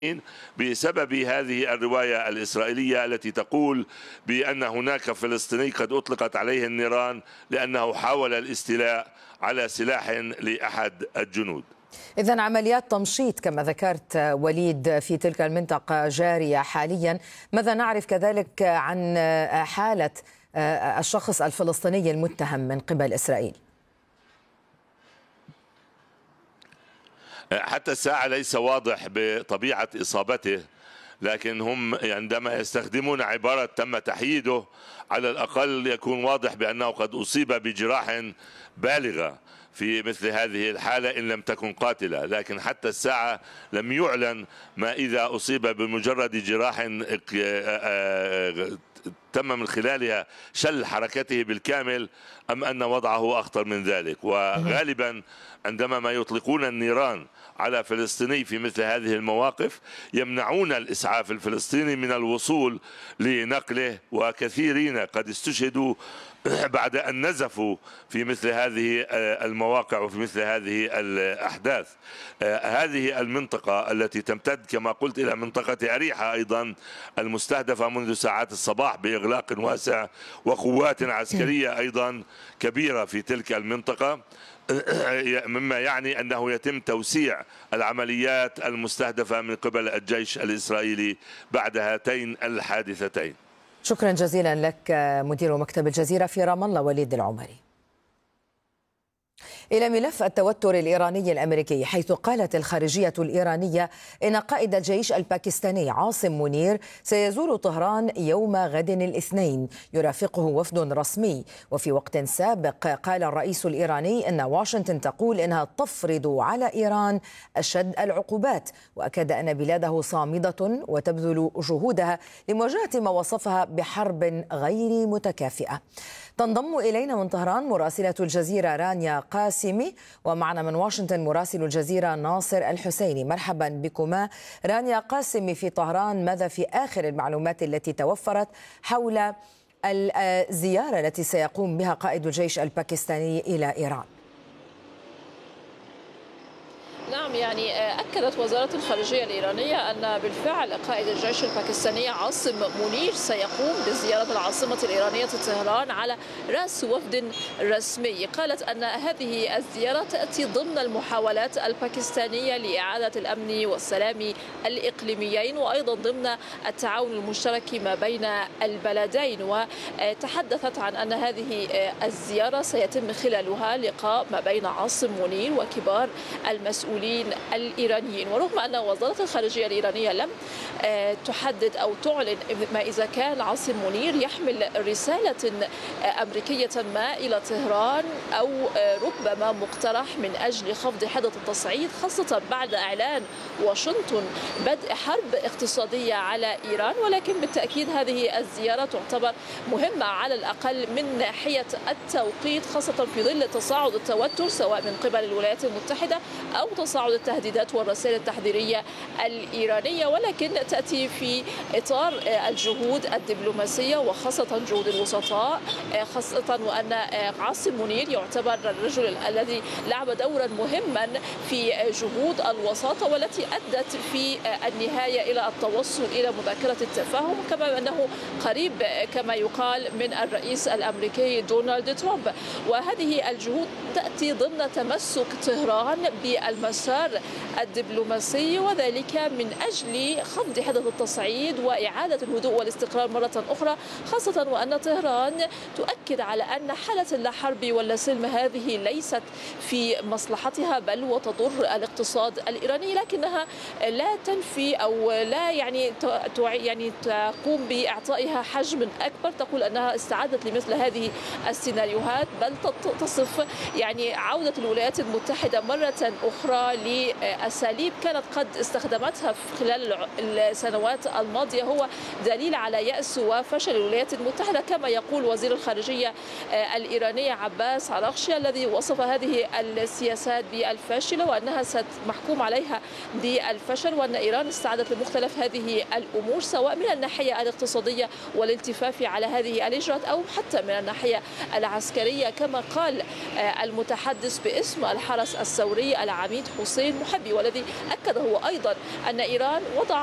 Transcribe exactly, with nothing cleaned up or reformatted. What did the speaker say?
بسبب هذه الرواية الإسرائيلية التي تقول بأن هناك فلسطيني قد أطلقت عليه النيران لأنه حاول الاستيلاء على سلاح لأحد الجنود. إذن عمليات تمشيط كما ذكرت وليد في تلك المنطقة جارية حاليا. ماذا نعرف كذلك عن حالة الشخص الفلسطيني المتهم من قبل إسرائيل؟ حتى الساعة ليس واضح بطبيعة إصابته، لكن هم عندما يستخدمون عبارة تم تحييده على الأقل يكون واضح بأنه قد أصيب بجراح بالغة في مثل هذه الحالة إن لم تكن قاتلة. لكن حتى الساعة لم يعلن ما إذا أصيب بمجرد جراح تم من خلالها شل حركته بالكامل أم أن وضعه أخطر من ذلك. وغالبا عندما ما يطلقون النيران على فلسطيني في مثل هذه المواقف يمنعون الإسعاف الفلسطيني من الوصول لنقله، وكثيرين قد استشهدوا بعد أن نزفوا في مثل هذه المواقع وفي مثل هذه الأحداث. هذه المنطقة التي تمتد كما قلت إلى منطقة أريحة أيضا المستهدفة منذ ساعات الصباح بإغلاق واسع وقوات عسكرية أيضا كبيرة في تلك المنطقة، مما يعني أنه يتم توسيع العمليات المستهدفة من قبل الجيش الإسرائيلي بعد هاتين الحادثتين. شكرا جزيلا لك مدير مكتب الجزيرة في رام الله وليد العمري. إلى ملف التوتر الإيراني الأمريكي، حيث قالت الخارجية الإيرانية إن قائد الجيش الباكستاني عاصم منير سيزور طهران يوم غد الاثنين يرافقه وفد رسمي. وفي وقت سابق قال الرئيس الإيراني إن واشنطن تقول إنها تفرض على إيران أشد العقوبات، وأكد أن بلاده صامدة وتبذل جهودها لمواجهة ما وصفها بحرب غير متكافئة. تنضم إلينا من طهران مراسلة الجزيرة رانيا قاسمي، ومعنا من واشنطن مراسل الجزيرة ناصر الحسيني. مرحبا بكما. رانيا قاسمي في طهران، ماذا في آخر المعلومات التي توفرت حول الزيارة التي سيقوم بها قائد الجيش الباكستاني إلى إيران؟ نعم، يعني أكدت وزارة الخارجية الإيرانية أن بالفعل قائد الجيش الباكستاني عاصم منير سيقوم بزيارة العاصمة الإيرانية طهران على رأس وفد رسمي. قالت أن هذه الزيارة تأتي ضمن المحاولات الباكستانية لإعادة الأمن والسلام الإقليميين، وأيضا ضمن التعاون المشترك ما بين البلدين. وتحدثت عن أن هذه الزيارة سيتم خلالها لقاء ما بين عاصم منير وكبار المسؤولين الإيرانيين. ورغم أن وزارة الخارجية الإيرانية لم تحدد أو تعلن ما إذا كان عاصم منير يحمل رسالة أمريكية ما إلى طهران أو ربما مقترح من أجل خفض حدة التصعيد، خاصة بعد إعلان واشنطن بدء حرب اقتصادية على إيران. ولكن بالتأكيد هذه الزيارة تعتبر مهمة على الأقل من ناحية التوقيت، خاصة في ظل تصاعد التوتر سواء من قبل الولايات المتحدة أو تصاعد التهديدات والرسائل التحذيرية الإيرانية. ولكن تأتي في إطار الجهود الدبلوماسية وخاصة جهود الوسطاء، خاصة وأن عاصم منير يعتبر الرجل الذي لعب دورا مهما في جهود الوساطة والتي أدت في النهاية إلى التوصل إلى مذكرة التفاهم، كما أنه قريب كما يقال من الرئيس الأمريكي دونالد ترامب. وهذه الجهود تأتي ضمن تمسك طهران بالمسار الدبلوماسي، وذلك من أجل خفض حدة التصعيد وإعادة الهدوء والاستقرار مرة أخرى، خاصة وأن طهران تؤكد على أن حالة اللا حرب ولا سلم هذه ليست في مصلحتها بل وتضر الاقتصاد الإيراني، لكنها لا تنفي أو لا يعني يعني تقوم بإعطائها حجم أكبر. تقول أنها استعدت لمثل هذه السيناريوهات، بل تصف يعني عودة الولايات المتحدة مرة أخرى لأساليب كانت قد استخدمتها خلال السنوات الماضية هو دليل على يأس وفشل الولايات المتحدة، كما يقول وزير الخارجية الإيرانية عباس عراقشي الذي وصف هذه السياسات بالفاشلة وأنها ستمحكوم عليها بالفشل، وأن إيران استعدت لمختلف هذه الأمور سواء من الناحية الاقتصادية والالتفاف على هذه الإجراءات أو حتى من الناحية العسكرية، كما قال المتحدث باسم الحرس الثوري العميد حسين حسين محبي، والذي أكد هو أيضا أن إيران وضع